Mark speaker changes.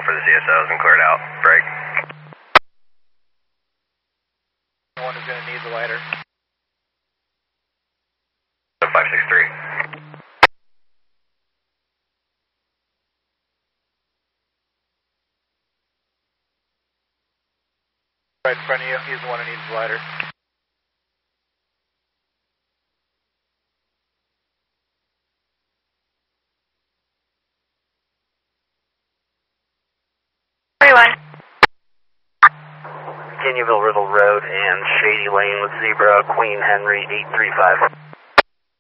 Speaker 1: for the CSO has been cleared out. Break.
Speaker 2: One is going to need the lighter.
Speaker 1: 563.
Speaker 2: Right in front of you, he's the one who needs the lighter.
Speaker 3: Virginiaville Riddle Road and Shady Lane with Zebra, Queen Henry 835.